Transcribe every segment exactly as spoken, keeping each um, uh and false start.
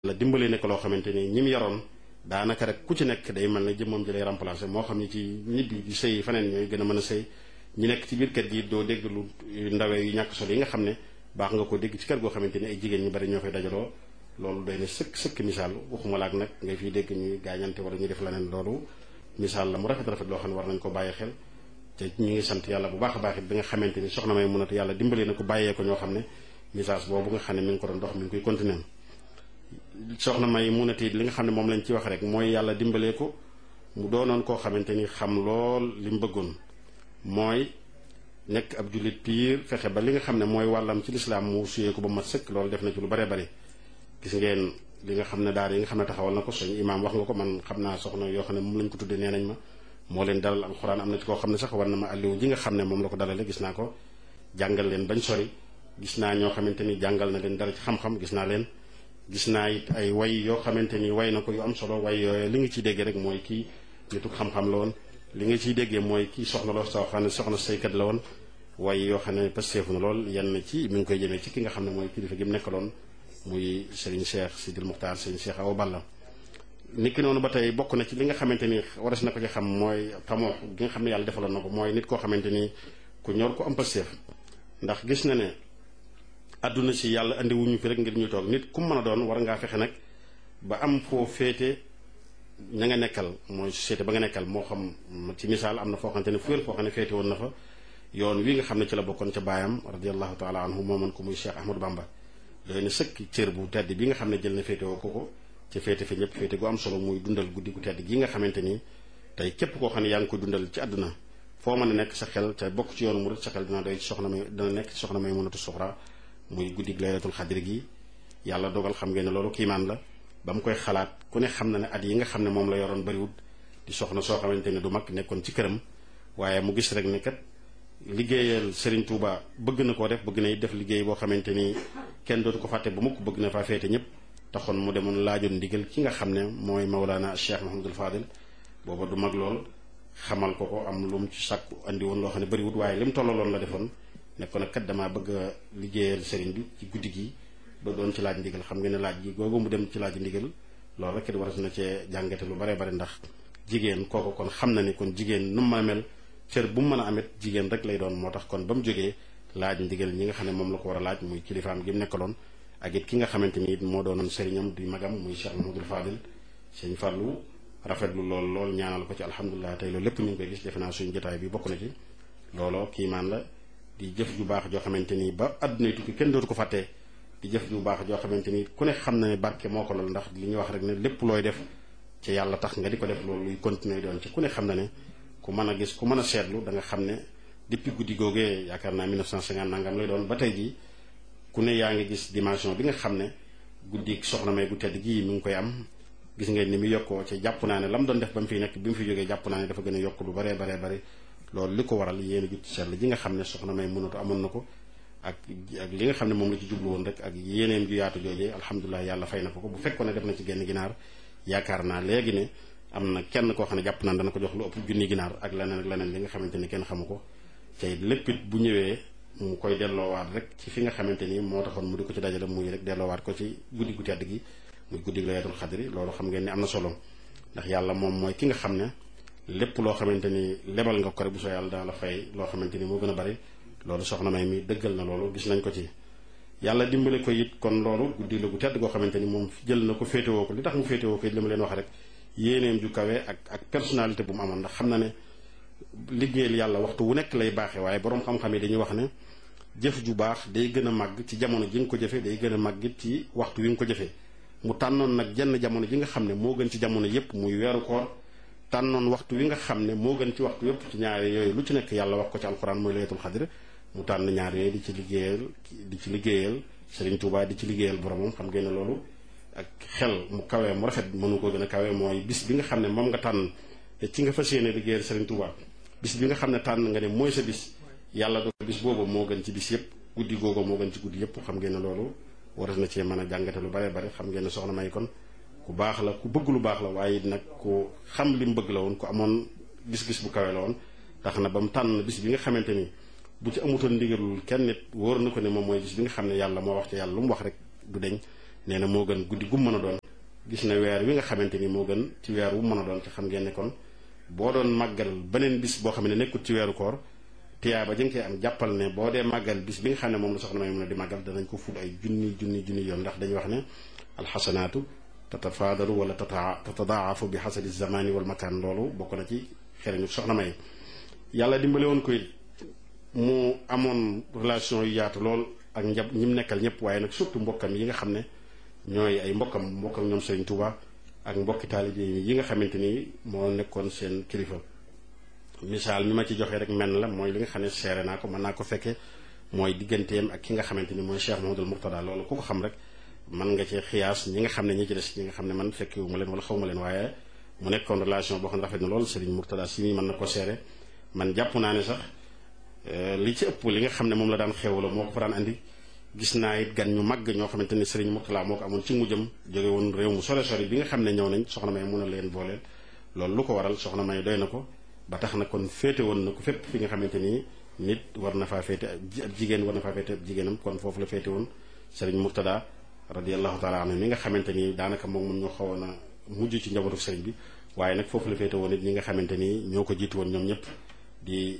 la dimbale nekk loo xamante ni ñi mu yaroon daanaka rek ku ci nekk day mel ne jëmmam ji lay remplacer moo xam ni ci ñibbi di sëy faneen ñooy gën a mën a sëy ñi nekk ci biir kër gi doo dégg lu ndawee yu ñàkk solo yi nga xam ne baax nga ko dégg ci kër goo xamante ni ay jigéen ñu bari ñoo fay dajaloo loolu doy na sëkk sëkk misaal waxuma laak nag ngay fiy dégg ñuy gaañante wala ñuy def leneen loolu misaal la mu rafet rafet loo xam ne war nañ ko bàyyi xel te ñu ngi sant yàlla bu baax a baax it bi nga xamante ni soxna may mun a yàlla dimbali na ko bàyyee ko ñoo xam ne message boobu nga xam ne mi ngi ko doon dox mi ngi koy continuer soxna may munati li nga xam ne moom lañ ci wax rek mooy yàlla dimbalee ko mu doonoon koo xamante ni xam lool li mu bëggoon mooy nekk ab jullit piir fexe ba li nga xam ne mooy wàllam ci lislaam mu suyee ko ba mat sëkk loolu def na ci lu bare bare gis ngeen li nga xam ne daara yi nga xam ne taxawal na ko sëñ imaam wax nga ko man xam naa soxna yoo xam ne moom lañ ko tuddee nee nañ ma moo leen dalal alxuraan am na ci koo xam ne sax war na ma àlliwu ji nga xam ne moom la ko dalale gis naa ko jàngal leen bañ sori gis naa ñoo xamante ni jàngal na leen dara ci xam-xam gis naa leen gis naa it ay way yoo xamante ni way na ko yu am solo way yooyu li nga ciy déggee rek mooy kii nitu xam-xam la woon li nga ciy déggee mooy kii soxna la soo xam ne soxna saykat la woon way yoo xam ne pasteefu na lool yenn ci mi ngi koy jëmee ci ki nga xam ne mooy kilifa gi mu nekkaloon muy Serigne Cheikh Sidil Muxtaar Serigne Cheikh Awa Balla niki noonu ba tey bokk na ci li nga xamante ni waras na ko ci xam mooy tamoo gi nga xam ne yàlla defaloon na ko mooy nit koo xamante ni ku ñor ko am pasteef ndax gis na ne àdduna si yàlla andi wuñu fi rek ngir ñu toog nit ku mën a doon war ngaa fexe nag ba am foo féete ña nga nekkal mooy société ba nga nekkal moo xam ci misaal am na foo xamante ne fu wér foo xam ne féete woon na fa yoon wi nga xam ne ci la bokkoon ca baayam radiallahu taala anhu moomoon ko muy Cheikh Ahmadou Bamba doy na sëkk cër bu tedd bi nga xam ne jël na féete woo ko ko ci féete fi ñëpp féete gu am solo muy dundal guddi gu tedd gi nga xamante ni tey képp koo xam ne yaa ngi koy dundal ci àdduna foo mën a nekk sa xel te bokk ci yoonu murid sa xel dina doy ci soxna may dina nekk ci soxna may mënatu suxra muy guddi laylatul xadri gi yàlla dogal xam ngeen ne loolu kiimaan la ba mu koy xalaat ku ne xam na ne at yi nga xam ne moom la yoroon bariwut di soxna soo xamante ne du mag nekkoon ci këram waaye mu gis rek ne kat liggéeyal Serigne Touba bëgg na koo def bëgg na def liggéey boo xamante ni kenn dootu ko fàtte bu mukk bëgg na faa féete ñëpp taxoon mu demoon laajoon ndigal ki nga xam ne mooy Mawlana Cheikh Mahamadul Fadil booba du mag lool xamal ko ko am lu mu ci sàkku andi woon loo xam ne bariwut waaye li mu tollaloon la defoon nekkoon nag kat damaa bëgg a liggéeyal Serigne bi ci guddi gi ba doon ci laaj ndigal xam nga ne laaj gi googu mu dem ci laaj ndigal loolu rek it war na cee jàngate lu bare bare ndax jigéen kooku kon xam na ni kon jigéen nu mu mën a mel cër bu mu mën a amit jigéen rek lay doon moo tax kon ba mu jógee laaj ndigal ñi nga xam ne moom la ko war a laaj muy kilifaam gi mu nekkaloon ak it ki nga xamante ni it moo doonoon sëriñam di magam muy Cheikh Mahamadul Fadil sëñ Fallou rafetlu lool lool ñaanal ko ci alhamdulilah tey loolu lépp ñu ngi koy gis defe naa suñu jotaay bi bokk na ci looloo kiimaan la di jëf ju baax joo xamante ni ba àdduna tukki kenn dootu ko fàttee di jëf ju baax joo xamante ni ku ne xam na ne barke moo ko lool ndax li ñuy wax rek ne lépp looy def ci yàlla tax nga di ko def loolu luy continuer doon ci ku ne xam na ne ku mën a gis ku mën a seetlu da nga xam ne depuis guddi googee yaakaar naa mille neuf cent cinquante nangam lay doon ba tey jii ku ne yaa ngi gis dimension bi nga xam ne guddi soxna may gu tedd gii mi ngi koy am gis ngeen ni mu yokkoo ci jàpp naa ne la mu doon def ba mu fiy nekk bi mu fi jógee jàpp naa ne dafa gën a yokk lu baree baree bari loolu li ko waral yéen a jut ci seetlu ji nga xam ne soxna may mënatu amoon na ko ak ak li nga xam ne moom la ci jublu woon rek ak yéeneem ju yaatu joojee alhamdulilah yàlla fay na ko ko bu fekkoon ne def na ci genn ginaar yaakaar naa léegi ne am na kenn koo xam ne jàpp naan dana ko jox lu ëpp junni ginaar ak leneen ak leneen li nga xamante ni kenn xamu ko tey lépp it bu ñëwee mu koy delloowaat rek ci fi nga xamante ni moo taxoon mu di ko ci dajale muy rek delloowaat ko ci guddi gu tedd gi muy guddi laylatul xadri loolu xam ngeen ni am na solo ndax yàlla moom mooy ki nga xam ne lépp loo xamante ni lebal nga ko rek bu soo yàlla dana la fay loo xamante ni moo gën a bari loolu soxna may mi dëggal na loolu gis nañ ko ci yàlla dimbale ko it kon loolu guddi la gu tedd goo xamante ni moom jël na ko féetewoo ko li tax mu féetewoo ko it li ma leen wax rek yéeneem ju kawe ak ak personnalité bu mu amoon ndax xam na ne liggéeyal yàlla waxtu wu nekk lay baaxee waaye boroom xam-xam yi dañuy wax ne jëf ju baax day gën a màgg ci jamono ji nga ko jëfee day gën a màgg it ci waxtu wi nga ko jëfee mu tànnoon nag jenn jamono ji nga xam ne moo gën ci jamono yépp muy weeru koor tànnoon waxtu wi nga xam ne moo gën ci waxtu yépp ci ñaar yooyu lu ci nekk yàlla wax ko ci alxuraan mooy laylatul xadr mu tànn ñaar yooyu di ci liggéeyal di ci liggéeyal Serigne Touba di ci liggéeyal boromam xam ngeen ne loolu ak xel mu kawee mu rafet mënu ko gën a kawee mooy bis bi nga xam ne moom nga tànn ci nga fas yéene liggéeyal Serigne Touba bis bi nga xam ne tànn nga ne mooy sa bis yàlla do bis boobu moo gën ci bis yépp guddi googu moo gën ci guddi yépp xam ngeen ne loolu waras na cee mën a jàngate lu bare bare xam ngeen ne soxna may kon ku baax la ku bëgg lu baax la waaye it nag ku xam li mu bëgg la woon ku amoon gis-gis bu kawe la woon tax na ba mu tànn bis bi nga xamante ni bu ci amutoon ndigalul kenn nit wóor na ko ne moom mooy bis bi nga xam ne yàlla moo wax ci yàlla lu mu wax rek du deñ nee na moo gën guddi gu mën a doon gis na weer wi nga xamante ni moo gën ci weer wu mën a doon ci xam ngeen ne kon boo doon màggal beneen bis boo xam ne nekkul ci weeru koor tiyaaba jëm cee am jàppal ne boo dee màggal bis bi nga xam ne moom la soxna may mën a di màggal danañ ko ful ay junni junni junni yoon ndax dañuy wax ne alxasanaatu tatafaadalu wala tatadaafu bi xasabi zamani wal makaan loolu bokk na ci xereñu soxna may yàlla dimbale woon ko it mu amoon relation yu yaatu lool ak njab ñi mu nekkal ñëpp waaye nag surtout mbokkam yi nga xam ne ñooy ay mbokkam mbokkam ñoom Serigne Touba ak mbokki taalibe yi nga xamante ni moo nekkoon seen kilifa misaal mi ma ci joxee rek menn la mooy li nga xam ne seere naa ko mën naa ko fekke mooy digganteem ak ki nga xamante ni mooy Cheikh Mouhamadoul Mourtada loolu ku ko xam rek mën nga cee xiyaas ñi nga xam ne ñi ci des ñi nga xam ne man fekkewu ma leen wala xaw ma leen waaye mu nekkoon relation boo xam ne rafet na lool Serigne Mourtada si mi mën na ko seere man jàpp naa ne sax li ci ëpp li nga xam ne moom la daan xewlo moo ko fa daan andi gis naa it gan ñu màgg ñoo xamante ni Serigne Mourtada moo ko amoon ci mujjam jóge woon réew mu sore sore bi nga xam ne ñëw nañ soxna may mun a leen booleel loolu lu ko waral soxna may doy na ko ba tax na kon féete woon na ko fépp fi nga xamante ni nit war na faa féete ab jigéen war na faa féete ab jigéenam kon foofu la féete woon Serigne Mourtada radiyallahu taala anhu mi nga xamante ni daanaka moom mun ñu xawoon a mujj ci njabootu Serigne bi waaye nag foofu la féete woon it ñi nga xamante ni ñoo ko jiitu woon ñoom ñëpp di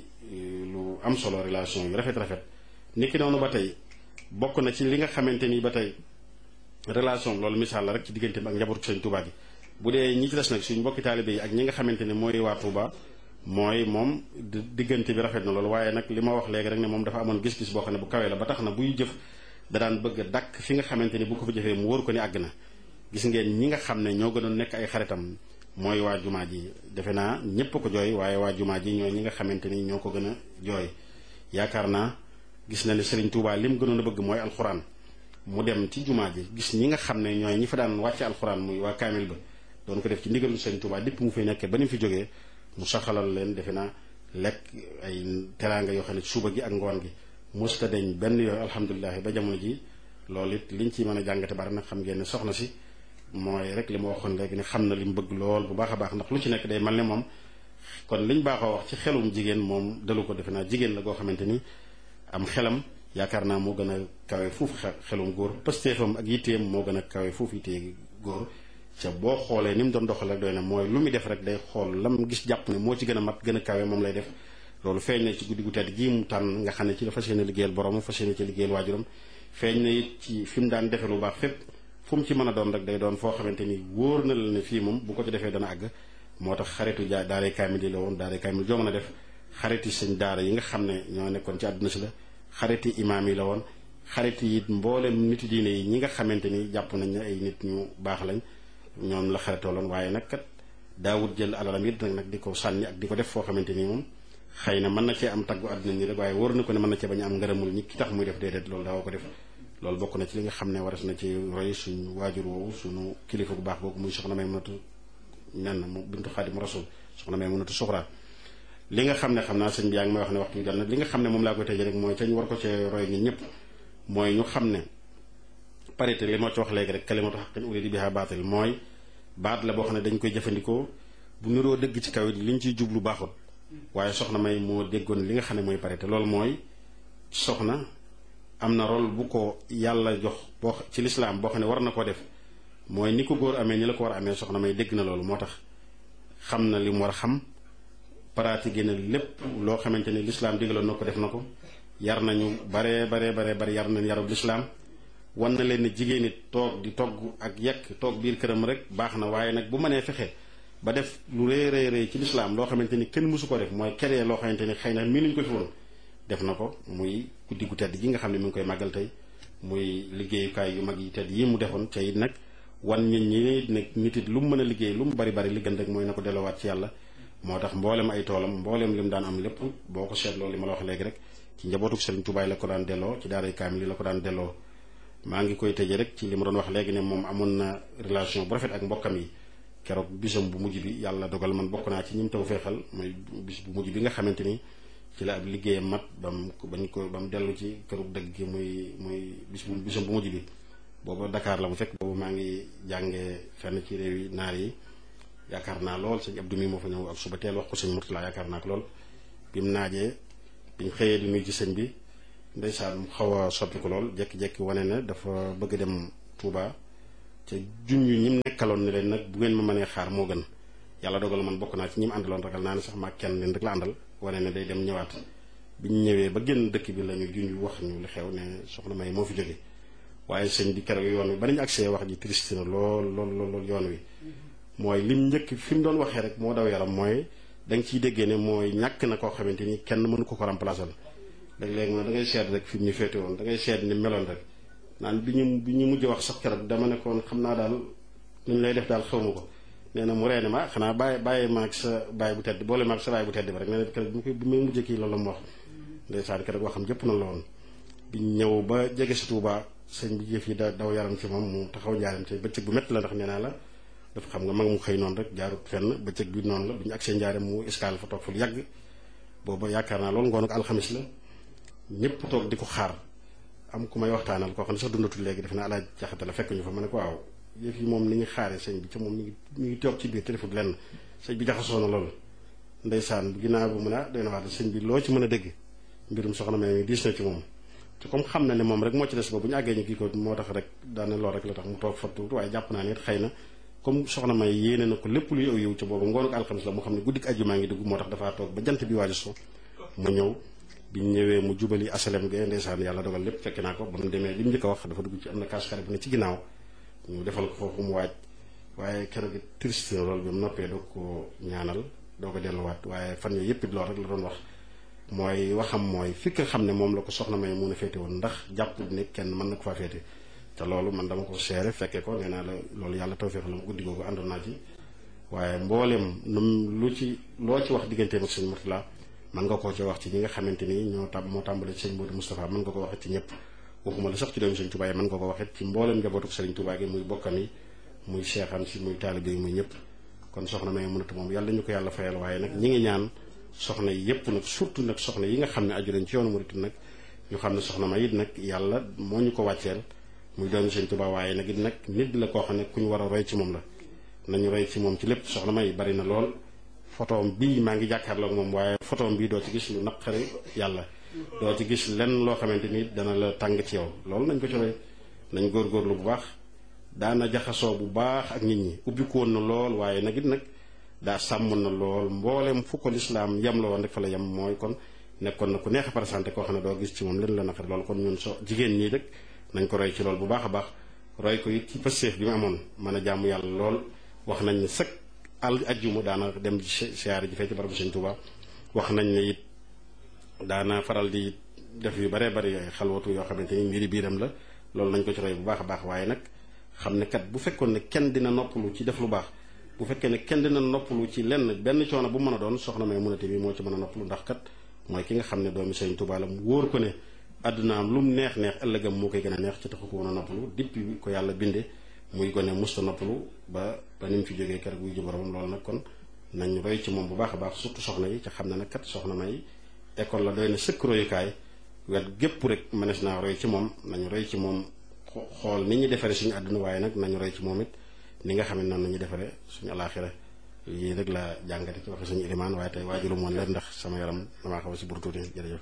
lu am solo relation yu rafet rafet niki noonu ba tey bokk na ci li nga xamante ni ba tey relation loolu misaal la rek ci diggante ak njabootu Serigne Touba gi bu dee ñi ci des nag suñ mbokki taalibe yi ak ñi nga xamante ni mooy waa Touba mooy moom diggante bi rafet na loolu waaye nag li ma wax léegi rek ne moom dafa amoon gis-gis boo xam ne bu kawee la ba tax na buy jëf da daan bëgg a dàkk fi nga xamante ni bu ko fa jëfee mu wóor ko ni àgg na gis ngeen ñi nga xam ne ñoo gënoon nekk ay xaritam mooy waa jumaa ji defe naa ñépp ko jooy waaye waa jumaa ji ñooy ñi nga xamante ni ñoo ko gën a jooy yaakaar naa gis na ne Serigne Touba lim gënoon a bëgg mooy alxuraan mu dem ci jumaa ji gis ñi nga xam ne ñooy ñi fa daan wàcce alxuraan muy waa kaamil ba doon ko def ci ndigalu Serigne Touba dépp mu fay nekkee ba ni mu fi jógee mu saxalal leen defe naa lekk ay teraanga yoo xam ne suba gi ak ngoon gi musta deñ benn yooyu alhamdulilah ba jamono ji loolu it liñ ci mën a jàngate bari nag xam ngeen ne soxna si mooy rek li ma waxoon léegi ne xam na li mu bëgg lool bu baax a baax ndax lu ci nekk day mel ne moom kon liñ baaxoo wax ci xelum jigéen moom dalu ko defe naa jigéen la goo xamante ni am xelam yaakaar naa moo gën a kawe fuuf xelum góor pëstéefam ak yitteem moo gën a kawe fuuf yittee góor ca boo xoolee ni mu doon doxal rek doy na mooy lu muy def rek day xool lam gis jàpp ne moo ci gën a mat gën a kawe moom lay def loolu feeñ na ci guddi gu tedd gii mu tànn nga xam ne ci la fas yéene liggéeyal borom fas yéene ci liggéeyal waajuram feeñ na it ci fi mu daan defe lu baax fépp fu mu ci mën a doon rek day doon foo xamante ni wóor na la ne fii moom bu ko ci defee dana àgg moo tax xaritu ja daaray kaamil yi la woon daaray kaamil joo mën a def xariti sëñ daara yi nga xam ne ñoo nekkoon ci àdduna si la xariti imaam yi la woon xariti it mboolem nit diine yi ñi nga xamante ni jàpp nañ ne ay nit ñu baax lañ ñoom la xaritoo loon waaye nag kat daawut jël alalam it nag nag di ko sànni ak di ko def foo xamante ni moom xëy na mën na cee am taggu àdduna ni rek waaye wóor na ko ne mën na cee bañ a am ngërëmul ñi ki tax muy def déedéet loolu daaw ko def loolu bokk na ci li nga xam ne waras na ci roy suñu waajur woowu suñu kilifa bu baax googu muy soxna may mënatu nen mu bintu xaadim rasul soxna may mënatu suxra li nga xam ne xam naa sëñ bi yaa ngi may wax ne waxtu bi jot na li nga xam ne moom laa koy tëjee rek mooy ca ñu war ko cee roy ñun ñëpp mooy ñu xam ne parité li moo ci wax léegi rek kalimatu haqqin urida biha baatil mooy baat la boo xam ne dañ koy jëfandikoo bu niroo dëgg ci kaw it liñ ciy jublu baaxul waaye soxna may moo déggoon li nga xam ne mooy parité loolu mooy soxna am na rôle bu ko yàlla jox boo ci lislaam boo xam ne war na koo def mooy ni ko góor amee ni la ko war a amee soxna may dégg na loolu moo tax xam na li mu war a xam pratiqué na lépp loo xamante ni lislaam digaloon na ko def na ko yar nañu baree baree baree bari yar nañ yarub lislaam wan na leen ne jigéen it toog di togg ak yekk toog biir këram rek baax na waaye nag bu mënee fexe ba def lu rëy rëy rëy ci lislaam loo xamante ni kenn mësu ko def mooy keree loo xamante ni xëy na mii nuñ ko fi woon def na ko muy guddi gu tedd ji nga xam ne mi ngi koy màggal tey muy liggéeyukaay yu mag yi tedd yi mu defoon ca it nag wan nit ñi nag nit it lu mu mën a liggéey lu mu bari bari li gën rek mooy na ko delloowaat ci yàlla moo tax mboolem ay toolam mboolem li mu daan am lépp boo ko seetloo li ma la wax léegi rek ci njabootu Serigne Touba la ko daan delloo ci daaray kaamil la ko daan delloo maa ngi koy tëjee rek ci li ma doon wax léegi ne moom amoon na relation bu rafet ak mbokkam yi keroog bisam bu mujj bi yàlla dogal man bokk naa ci ñi mu taw feexal mooy bis bu mujj bi nga xamante ni ci la ab liggéeyam mat ba mu bañ ko ba mu dellu ci këru dëgg gi muy muy bis bu bisam bu mujj bi booba Dakar la mu fekk boobu maa ngi jàngee fenn ci réew yi naar yi yaakaar naa lool sëñ Abdou mi moo fa ñëw ak suba teel wax ko sëñ Murtala yaakaar naa ko lool bi mu naajee biñ xëyee di nuyu ci sëñ bi ndeysaan mu xaw a soppi ko lool jekki-jekki wane na dafa bëgg dem Touba ca junj ñi mu nekkaloon ne leen nag bu ngeen ma mënee xaar moo gën. yàlla dogal man bokk naa ci ñi mu àndaloon ragal naa ne sax maa kenn leen rek la àndal wane ne day dem ñëwaat bi ñu ñëwee ba génn dëkk bi la ñu junj wax ñu li xew ne soxna May moo fi jóge waaye sëñ bi keroog yoon wi ba nañu agsee wax ji triste na lool lool lool yoon wi mooy lim njëkk fi mu doon waxee rek moo daw yaram mooy da nga ciy déggee ne mooy ñàkk na koo xamante ni kenn mënu ko ko remplacer léeg-léeg ma da ngay seet rek fi mu ñu féete woon da ngay seet ni meloon rek naan bi ñu bi ñu mujj wax sax keroog dama ne koon xam naa daal nuñ lay def daal xaw ma ko nee na mu reene ma xanaa bàyyi bàyyi maag sa bàyyi bu tedd boole maag sa bàyyi bu tedd ba rek nee na keroog bi mu koy bi muy mujjee kii loolu la mu wax ndeysaan keroog waxam jëpp na la woon bi ñëw ba jege si Tuuba sëñ bi jëf yi da daw yaram ci moom mu taxaw njaaram ci bëccëg bu métti la ndax nee naa la dafa xam nga mag mu xëy noonu rek jaarut fenn bëccëg bi noonu la bi ñu agsee njaaram mu escale fa toog fa lu yàgg booba yaakaar naa loolu ngoon ak alxamis la ñëpp toog di ko xaar am ku may waxtaanal koo xam ne sax dundatul léegi def naa alaaj jaxate la fekk ñu fa ma ne ko waaw yëf yi moom ni ñu xaaree sëñ bi ca moom mi ngi mi ngi toog ci biir te defut lenn sëñ bi jaxasoo na loolu ndeysaan ginnaaw bu mu ne ah doy na wax sëñ bi loo ci mën a dégg mbirum soxna May mi diis na ci moom te comme xam na ne moom rek moo ci des ba bu ñu àggee ñu kii ko moo tax rek daane lool rek la tax mu toog fa tuuti waaye jàpp naa ne it xëy na comme soxna May yéene na ko lépp luy aw yiw ca boobu ngoonu ko alxamis la mu xam ne guddik àjjuma ngi dugg moo tax dafaa toog ba jant bi waaju so mu ñëw biñ ñëwee mu jubali asalem ga ndeysaan yàlla dogal lépp fekk naa ko ba mu demee li mu njëkk a wax dafa dugg ci am na kaas xare bu ne ci ginnaaw ñu defal ko foofu mu waaj waaye keroog triste na loolu bi mu noppee doo ko ñaanal doo ko delluwaat waaye fan yooyu yëpp it loolu rek la doon wax mooy waxam mooy fi nga xam ne moom la ko soxna May mun a féete woon ndax jàpp ne kenn mën na ko faa féete te loolu man dama ko seere fekkee ko nee naa la loolu yàlla tawfeex la ma guddi googu àndoon naa ci waaye mboolem num lu ci loo ci wax digganteem ak sëñ Murtala mën nga koo ci wax ci ñi nga xamante ni ñoo tam moo tàmbale ci sëñ Modou Moustapha mën nga ko waxee ci ñëpp waxuma la sax ci doomu sëñ Touba yi mën nga ko waxee ci mboolem njabootu sëriñ Touba gi muy bokkam yi muy seexam si muy taalibe yi muy ñëpp kon soxna May mënatu moom yàlla ñu ko yàlla fayal waaye nag ñi ngi ñaan soxna yi yëpp nag surtout nag soxna yi nga xam ne aju nañ ci yoonu murit nag ñu xam ne soxna May it nag yàlla moo ñu ko wàcceel muy doomu sëñ Touba waaye nag it nag nit la koo xam ne ku ñu war a roy ci moom la nañu roy ci moom ci lépp soxna May bari na lool photoom bii maa ngi jàkkaarloog moom waaye photoom bii doo ci gis lu naqari yàlla doo ci gis lenn loo xamante ni dana la tàng ci yow loolu nañ ko ci roy nañ góorgóorlu bu baax daana jaxasoo bu baax ak nit ñi ubbi ko woon na lool waaye nag it nag daa sàmmoon na lool mboolem fu ko lislaam yem la woon rek fa la yem mooy kon nekkoon na ku neex a présenté koo xam ne doo gis ci moom lenn la naqari loolu kon ñun so jigéen ñii rek nañ ko roy ci lool bu baax a baax roy ko it ci pësteef bi mu amoon mën a jaamu yàlla lool wax nañ ne sëkk al ajjuma daana dem ci siyaare ji fee ci barabu Sëñ Tuubaa wax nañ ne it daana faral di def yu baree bari yooyu xalwatu yoo xamante ni mbiri biiram la loolu nañ ko ci roy bu baax a baax waaye nag xam ne kat bu fekkoon ne kenn dina noppalu ci def lu baax bu fekkee ne kenn dina noppalu ci lenn benn coono bu mën a doon soxna May munate bi moo ci mën a noppalu ndax kat mooy ki nga xam ne doomi Sëñ Tuubaa la mu wóor ko ne àddunaam lu mu neex neex ëllëgam moo koy gën a neex ci taxu ko mën a noppalu depuis ko yàlla binde muy gone musta noppalu ba ba ni mu fi jógee keroog wuy ji boromam loolu nag kon nañ roy ci moom bu baax a baax surtout soxna yi ca xam ne nag kat soxna May école la doy na sëkk royukaay wet gépp rek mënees naa roy ci moom nañu roy ci moom xool ni ñuy defaree suñu àdduna waaye nag nañu roy ci moom it ni nga xam ne noonu nañu defaree suñu alaaxira yii rek la jàngate ci waxe suñu ilimaan waaye tey waajulu moon leen ndax sama yaram damaa xaw a si bur tuuti jërëjëf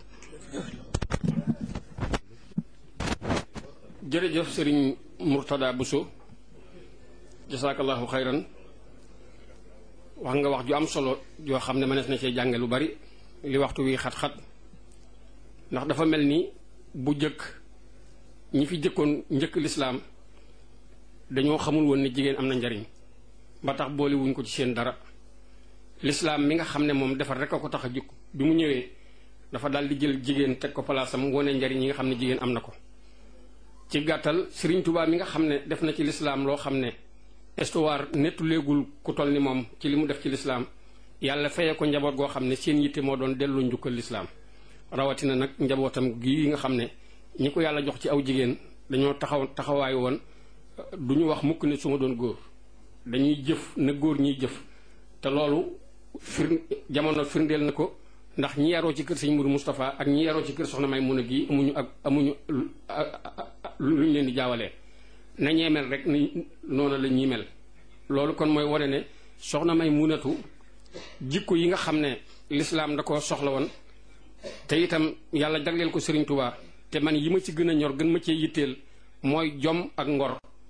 jërëjëf sëriñ Murtada Bousso jasaakallahu xayran wax nga wax ju am solo joo xam ne mënees na cee jànge lu bari li waxtu wi xat-xat ndax dafa mel ni bu jëkk ñi fi jëkkoon njëkk lislaam dañoo xamul woon ni jigéen am na njariñ ba tax boole wuñ ko ci seen dara lislaam mi nga xam ne moom defar rek a ko tax a jukk bi mu ñëwee dafa daal di jël jigéen teg ko palaasam wone njariñ yi nga xam ne jigéen am na ko ci gàttal Sëriñ Tuubaa mi nga xam ne def na ci lislaam loo xam ne histoire nettu léegul ku toll ni moom ci li mu def ci lislaam yàlla feye ko njaboot goo xam ne seen yitte moo doon dellu njukkal lislaam rawatina nag njabootam gii nga xam ne ñi ko yàlla jox ci aw jigéen dañoo taxaw taxawaay woon du ñu wax mukk ne su ma doon góor dañuy jëf na góor ñiy jëf te loolu fir jamono firndeel na ko ndax ñi yaroo ci kër sëñ Mourou Moustapha ak ñi yaroo ci kër soxna May Muna gii amuñu ak amuñu lu ñu leen di jaawalee na ñee mel rek ni noonu la ñuy mel loolu kon mooy wane ne soxna May Munatu jikko yi nga xam ne lislaam da ko soxla woon te itam yàlla jagleel ko Sëriñ Tuubaa te man yi ma ci gën a ñor gën ma cee yitteel mooy jom ak ngor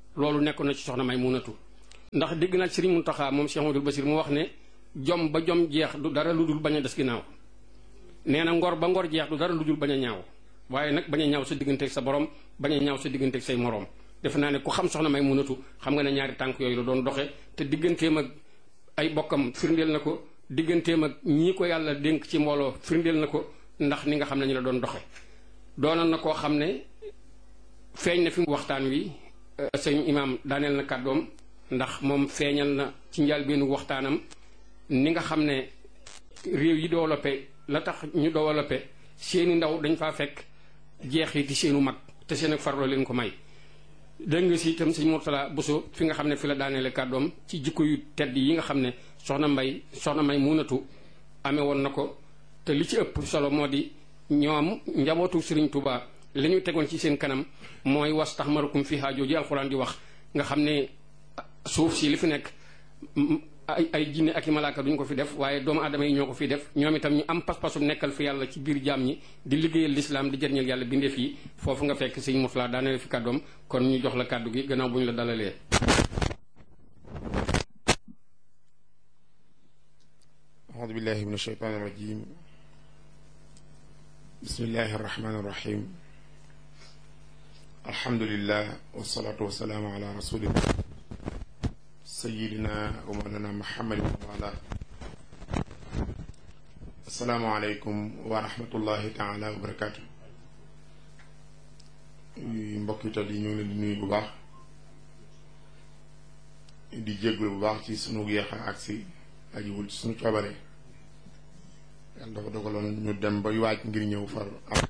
loolu nekkoon na ci soxna Maymunatu ndax dégg naa Sëriñ Muntaxa moom Cheikh Amadou Basir mu wax ne jom ba jom jeex du dara lu dul bañ a des ginnaaw nee na ngor ba ngor jeex du dara lu dul bañ a ñaaw waaye nag bañ a ñaaw sa digganteeg sa borom bañ a ñaaw sa digganteeg say moroom defe naa ne ku xam soxna Maymunatu xam nga ne ñaari tànk yooyu la doon doxe te digganteem ak ay bokkam firndeel na ko digganteem ak ñii ko yàlla dénk ci mbooloo firndeel na ko ndax ni nga xam ne ñu la doon doxe doonoon na koo xam ne feeñ na fi waxtaan wi sëñ imaam daaneel na kàddoom ndax moom feeñal na ci njëlbéenu waxtaanam ni nga xam ne réew yi développé la tax ñu développé seeni ndaw dañ faa fekk jeexiti seenu mag te seen ak farloo leen ko may dégg nga si itam sëñ Mourtala Bousso fi nga xam ne fi la daaneele kàddoom ci jikko yu tedd yi nga xam ne soxna mbay soxna Maymunatu amee woon na ko te li ci ëpp solo moo di ñoom njabootu Sëriñ Tuubaa li ñu tegoon ci seen kanam mooy wastaxmarakum fiihaa jooju alxuraan di wax nga xam ne suuf si li fi nekk ay ay jinne ak i malaaka duñ ko fi def waaye doomu aadama yi ñoo ko fi def ñoom itam ñu am pas-pasu nekkal fi yàlla ci biir jaam ñi di liggéeyal lislaam di jëriñal yàlla bindeef yi foofu nga fekk sëñ Mourtala daaneel fi kàddoom kon ñu jox la kàddu gi gannaaw bu ñu la dalalee. audu billahi min ashaytaani rajim bismillahi arrahmani irrahim alhamdulillah wasalaatu wasalaamu ala rasulillah sayidina wa mawlana muhammadin wa ala assalaamu aleykum wa rahmatullahi taala wa barakatu mbokk yi tedd yi ñu ngi leen di nuyu bu baax di jéggul bu baax ci sunu yéex a agsi ajiwul ci sunu coobare yàlla dafa dogaloon ñu dem ba waaj ngir ñëw far am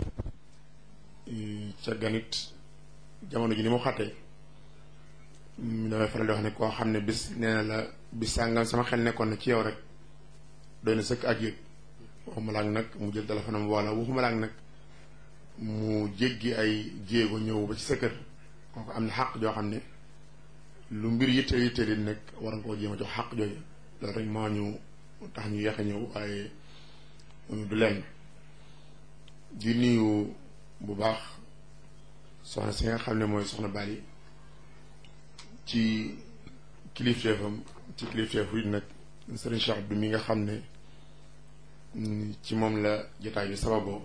ca ganit jamono ji ni mu xattee damay faral di wax ne koo xam ne bis nee na la bis sàngam sama xel nekkoon na ci yow rek doy na sëkk ak yëg waxuma laak nag mu jël téléphone am wala waxuma laak nag mu jéggi ay jéego ñëw ba ci sa kër kooku am na xàq joo xam ne lu mbir yitte yitte li nekk war nga koo jéem a jox xàq jooju loolu rek moo ñu tax ñu yeex a ñëw waaye du lenn di nuyu bu baax soxna si nga xam ne mooy soxna Bali ci kilifteefam ci kilifteefu it nag Sëriñ Cheikh Abdou mi nga xam ne ci moom la jotaay bi sababoo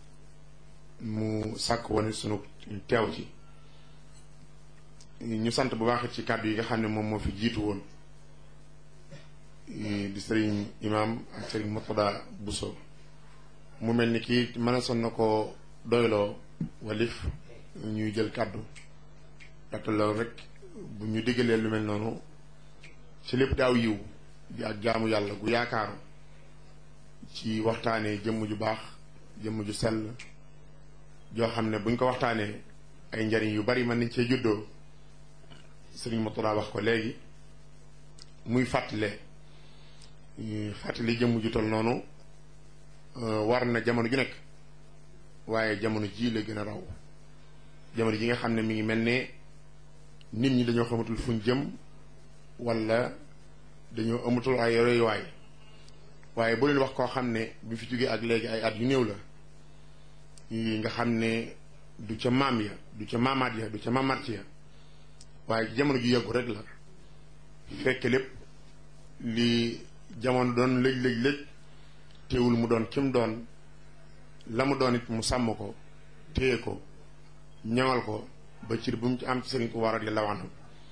mu sàkk woon sunu teew ci ñu sant bu baax ci kàddu yi nga xam ne moom moo fi jiitu woon di sëriñ imaam ak sëriñ Mourtada Bousso mu mel ni kii mën a son na ko doyloo walif ñuy jël kàddu ndaxte loolu rek bu ñu diggalee lu mel noonu ci lépp daaw yiw di ak jaamu yàlla gu yaakaaru ci waxtaanee jëmm ju baax jëmm ju sell joo xam ne buñ ko waxtaanee ay njariñ yu bari mën nañ cee juddoo sëriñ Mourtada wax ko léegi muy fàttale fàttali jëmm ju tol noonu war na jamono ju nekk waaye jamono ji la gën a raw jamono ji nga xam ne mi ngi mel ne nit ñi dañoo xamatul fuñ jëm wala dañoo amatul ay royuwaay waaye bu leen wax koo xam ne bi fi jógee ak léegi ay at yu néew la nga xam ne du ca maam ya du ca maamaat ya du ca maamaat ya waaye jamono ju yàggu rek la fekk lépp li jamono doon lëj lëj lëj teewul mu doon kim doon la mu doon it mu sàmm ko téye ko ñaŋal ko ba cir bu mu ci am ci sëriñ ko war a di lawanam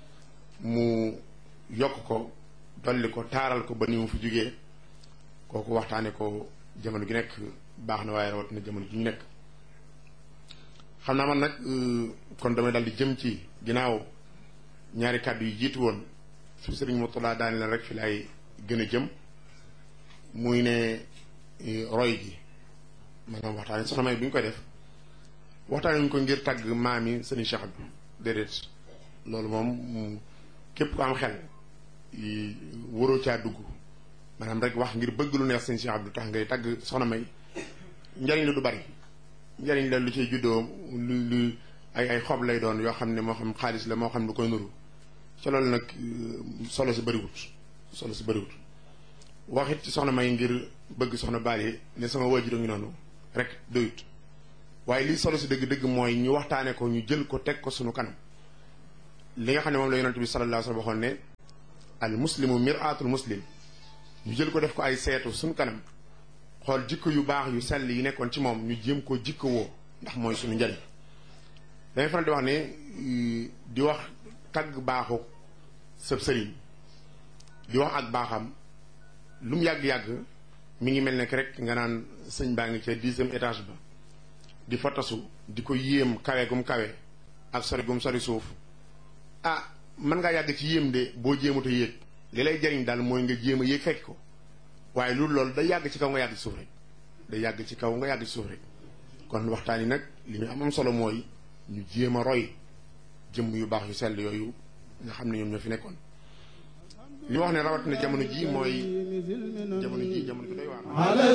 mu yokk ko dolli ko taaral ko ba ni mu fi jógee kooku waxtaane ko jamono gi nekk baax na waaye rawatina jamono ji ñu nekk xam naa man nag kon damay dal di jëm ci ginnaaw ñaari kàddu yi jiitu woon su sëriñ Mourtada daani leen rek fi lay gën a jëm muy ne roy gi maanaam waxtaane soxna May bi ñu koy def waxtaane ñu ko ngir tàgg maam yi sëriñ Cheikh bi déedéet loolu moom képp ku am xel waroo caa dugg maanaam rek wax ngir bëgg lu neex sëriñ Cheikh Abdou tax ngay tàgg soxna May njariñ la du bari njariñ la lu ciy juddoo lu lu ay ay xob lay doon yoo xam ne moo xam xaalis la moo xam lu koy nuru ca loolu nag solo si bëriwut solo si bëriwut waxit ci soxna May ngir bëgg soxna Bali ne sama waajur ngi noonu rek doyut waaye lii solo si dëgg-dëgg mooy ñu waxtaane ko ñu jël ko teg ko sunu kanam li nga xam ne moom la yonent bi sallallahu alayhi wa sallam waxoon ne al muslimu mir'atul muslim ñu jël ko def ko ay seetu suñ kanam xool jikko yu baax yu sell yi nekkoon ci moom ñu jéem ko jikko woo ndax mooy suñu njëriñ. dangay faral di wax ne di wax tagg baaxu sëb sëriñ di wax ak baaxam lu mu yàgg-yàgg mi ngi mel ne rek nga naan sëñ baa ngi ca dixième étage ba di fa tasu di ko yéem kawe gum kawe ak sori gum sori suuf ah mën ngaa yàgg ci yéem de boo jéemut a yéeg li lay jariñ daal mooy nga jéem a yéeg fekk ko waaye loolu loolu day yàgg ci kaw nga yàgg ci suuf rek day yàgg ci kaw nga yàgg ci suuf rek kon waxtaan yi nag li muy am am solo mooy ñu jéem a roy jëmm yu baax yu sell yooyu nga xam ne ñoom ñoo fi nekkoon. li wax ne rawatina jamono ji mooy jamono ji jamono ji doy waar